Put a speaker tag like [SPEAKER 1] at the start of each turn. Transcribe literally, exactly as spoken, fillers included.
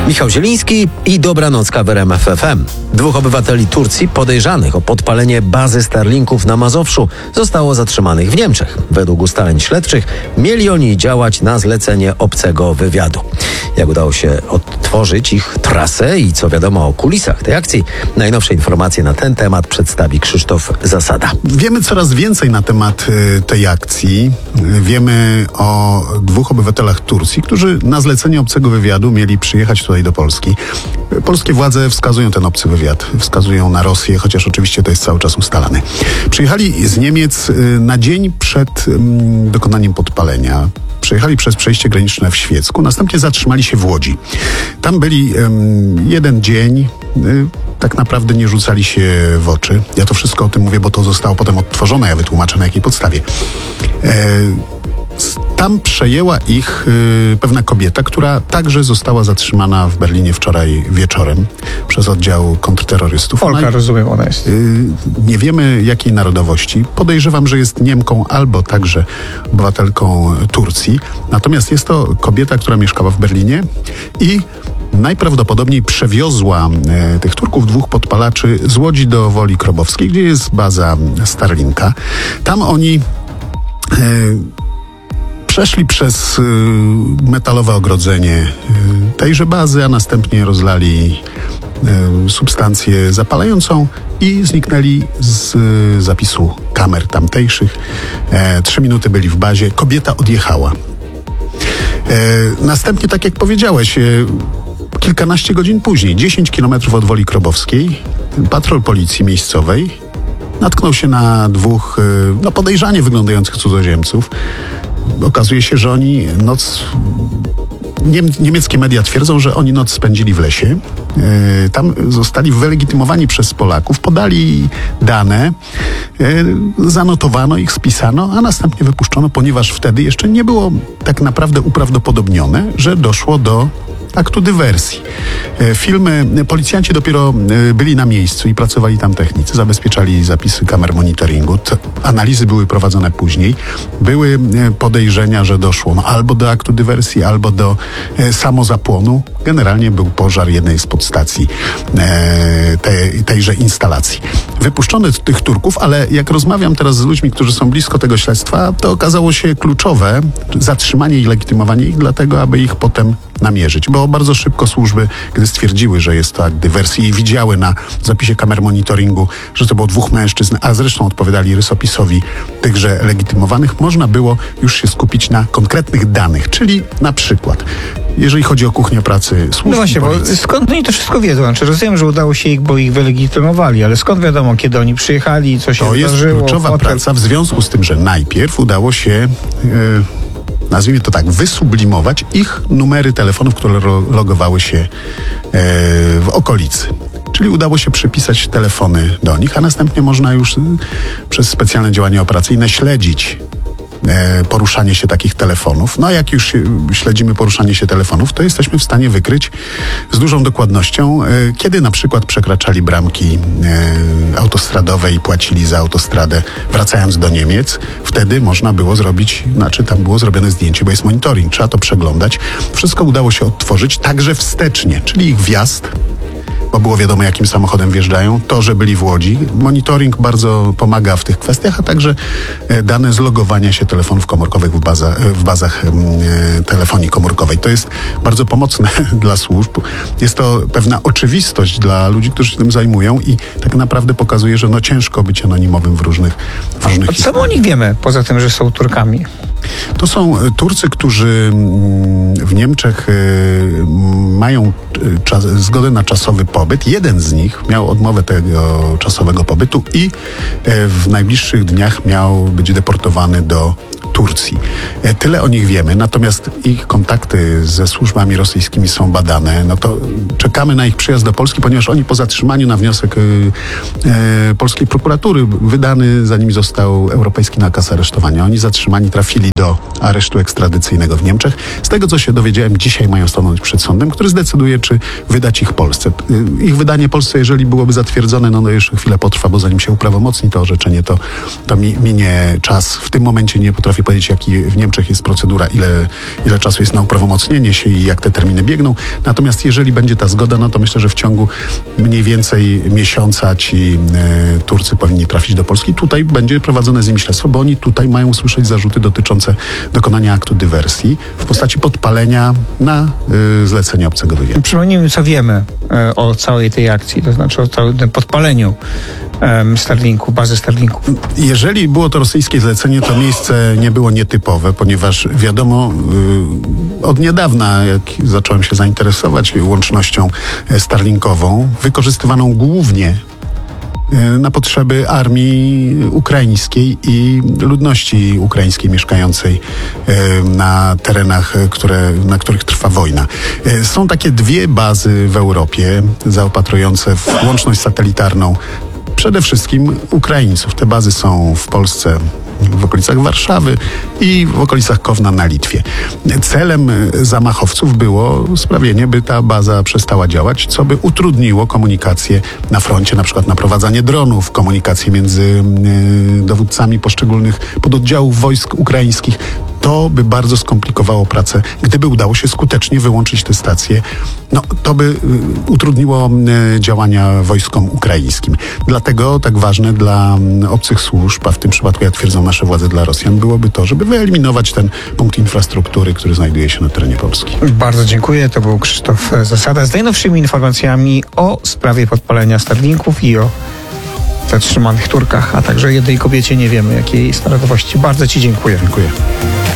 [SPEAKER 1] Michał Zieliński i Dobranocka w R M F F M. Dwóch obywateli Turcji podejrzanych o podpalenie bazy Starlinków na Mazowszu zostało zatrzymanych w Niemczech. Według ustaleń śledczych mieli oni działać na zlecenie obcego wywiadu. Jak udało się odtworzyć ich trasę i co wiadomo o kulisach tej akcji, najnowsze informacje na ten temat przedstawi Krzysztof Zasada.
[SPEAKER 2] Wiemy coraz więcej na temat y, tej akcji. Wiemy o dwóch obywatelach Turcji, którzy na zlecenie obcego wywiadu mieli przyjechać tutaj do Polski. Polskie władze wskazują ten obcy wywiad, wskazują na Rosję, chociaż oczywiście to jest cały czas ustalane. Przyjechali z Niemiec y, na dzień przed y, dokonaniem podpalenia. Przejechali przez przejście graniczne w Świecku, następnie zatrzymali się w Łodzi. Tam byli um, jeden dzień, y, tak naprawdę nie rzucali się w oczy. Ja to wszystko o tym mówię, bo to zostało potem odtworzone, ja wytłumaczę na jakiej podstawie. E, Tam przejęła ich y, pewna kobieta, która także została zatrzymana w Berlinie wczoraj wieczorem przez oddział kontrterrorystów.
[SPEAKER 3] Polka,
[SPEAKER 2] ona,
[SPEAKER 3] rozumiem, ona jest.
[SPEAKER 2] Y, nie wiemy jakiej narodowości. Podejrzewam, że jest Niemką albo także obywatelką Turcji. Natomiast jest to kobieta, która mieszkała w Berlinie i najprawdopodobniej przewiozła e, tych Turków, dwóch podpalaczy z Łodzi do Woli Krobowskiej, gdzie jest baza Starlinka. Tam oni e, przeszli przez y, metalowe ogrodzenie y, tejże bazy, a następnie rozlali y, substancję zapalającą i zniknęli z y, zapisu kamer tamtejszych. E, trzy minuty byli w bazie. Kobieta odjechała. E, następnie, tak jak powiedziałeś, e, kilkanaście godzin później, dziesięć kilometrów od Woli Krobowskiej, patrol policji miejscowej natknął się na dwóch y, no, podejrzanie wyglądających cudzoziemców. Okazuje się, że oni noc... Niemieckie media twierdzą, że oni noc spędzili w lesie. Yy, tam zostali wylegitymowani przez Polaków, podali dane, yy, zanotowano ich, spisano, a następnie wypuszczono, ponieważ wtedy jeszcze nie było tak naprawdę uprawdopodobnione, że doszło do aktu dywersji. Filmy, policjanci dopiero byli na miejscu i pracowali tam technicy, zabezpieczali zapisy kamer monitoringu. Te analizy były prowadzone później. Były podejrzenia, że doszło no, albo do aktu dywersji, albo do e, samozapłonu. Generalnie był pożar jednej z podstacji e, tej, tejże instalacji. Wypuszczono tych Turków, ale jak rozmawiam teraz z ludźmi, którzy są blisko tego śledztwa, to okazało się kluczowe zatrzymanie i legitymowanie ich dlatego, aby ich potem namierzyć, bo bardzo szybko służby, gdy stwierdziły, że jest to akt dywersji i widziały na zapisie kamer monitoringu, że to było dwóch mężczyzn, a zresztą odpowiadali rysopisowi tychże legitymowanych, można było już się skupić na konkretnych danych, czyli na przykład jeżeli chodzi o kuchnię pracy służb.
[SPEAKER 3] No właśnie, bo
[SPEAKER 2] policji.
[SPEAKER 3] skąd oni to wszystko wiedzą? Znaczy, rozumiem, że udało się ich, bo ich wylegitymowali, ale skąd wiadomo, kiedy oni przyjechali, co się
[SPEAKER 2] to
[SPEAKER 3] zdarzyło?
[SPEAKER 2] To jest kluczowa
[SPEAKER 3] hotel.
[SPEAKER 2] praca w związku z tym, że najpierw udało się... Yy, nazwijmy to tak, wysublimować ich numery telefonów, które logowały się e, w okolicy. Czyli udało się przypisać telefony do nich, a następnie można już y, przez specjalne działania operacyjne śledzić e, poruszanie się takich telefonów. No a jak już śledzimy poruszanie się telefonów, to jesteśmy w stanie wykryć z dużą dokładnością, e, kiedy na przykład przekraczali bramki e, autostradowe i płacili za autostradę wracając do Niemiec. Wtedy można było zrobić, znaczy tam było zrobione zdjęcie, bo jest monitoring, trzeba to przeglądać. Wszystko udało się odtworzyć także wstecznie, czyli ich wjazd, bo było wiadomo, jakim samochodem wjeżdżają, to, że byli w Łodzi. Monitoring bardzo pomaga w tych kwestiach, a także dane z logowania się telefonów komórkowych w, baza, w bazach e, telefonii komórkowej. To jest bardzo pomocne dla służb. Jest to pewna oczywistość dla ludzi, którzy się tym zajmują i tak naprawdę pokazuje, że no ciężko być anonimowym w różnych, w różnych
[SPEAKER 3] A co my o nich wiemy, poza tym, że są Turkami?
[SPEAKER 2] To są Turcy, którzy w Niemczech mają czas, zgodę na czasowy pobyt. Jeden z nich miał odmowę tego czasowego pobytu i w najbliższych dniach miał być deportowany do Turcji. Tyle o nich wiemy, natomiast ich kontakty ze służbami rosyjskimi są badane. No to czekamy na ich przyjazd do Polski, ponieważ oni po zatrzymaniu na wniosek e, e, polskiej prokuratury wydany, zanim został europejski nakaz aresztowania. Oni zatrzymani trafili do aresztu ekstradycyjnego w Niemczech. Z tego, co się dowiedziałem, dzisiaj mają stanąć przed sądem, który zdecyduje, czy wydać ich Polsce. Ich wydanie Polsce, jeżeli byłoby zatwierdzone, no, no jeszcze chwilę potrwa, bo zanim się uprawomocni to orzeczenie, to, to mi, minie czas. W tym momencie nie potrafię powiedzieć, jaki w Niemczech jest procedura, ile, ile czasu jest na uprawomocnienie się i jak te terminy biegną. Natomiast jeżeli będzie ta zgoda, no to myślę, że w ciągu mniej więcej miesiąca ci e, Turcy powinni trafić do Polski. Tutaj będzie prowadzone z nimi śledztwo, bo oni tutaj mają usłyszeć zarzuty dotyczące dokonania aktu dywersji w postaci podpalenia na e, zlecenie obcego wywiadu.
[SPEAKER 3] Przypomnijmy, co wiemy e, o całej tej akcji, to znaczy o całym tym podpaleniu e, Starlinku, bazy Starlinków.
[SPEAKER 2] Jeżeli było to rosyjskie zlecenie, to miejsce nie było nietypowe, ponieważ wiadomo, y, od niedawna, jak zacząłem się zainteresować łącznością starlinkową, wykorzystywaną głównie y, na potrzeby armii ukraińskiej i ludności ukraińskiej mieszkającej y, na terenach, które, na których trwa wojna. Y, są takie dwie bazy w Europie zaopatrujące w łączność satelitarną przede wszystkim Ukraińców. Te bazy są w Polsce, w okolicach Warszawy i w okolicach Kowna na Litwie. Celem zamachowców było sprawienie, by ta baza przestała działać, co by utrudniło komunikację na froncie, na przykład naprowadzanie dronów, komunikację między y, dowódcami poszczególnych pododdziałów wojsk ukraińskich. To by bardzo skomplikowało pracę. Gdyby udało się skutecznie wyłączyć te stacje, no to by y, utrudniło y, działania wojskom ukraińskim. Dlatego tak ważne dla y, obcych służb, a w tym przypadku, jak twierdzą nasze władze, dla Rosjan, byłoby to, żeby wyeliminować ten punkt infrastruktury, który znajduje się na terenie Polski.
[SPEAKER 3] Bardzo dziękuję. To był Krzysztof Zasada z najnowszymi informacjami o sprawie podpalenia Starlinków i o zatrzymanych Turkach, a także jednej kobiecie, nie wiemy jakiej jest narodowości. Bardzo Ci dziękuję.
[SPEAKER 2] Dziękuję.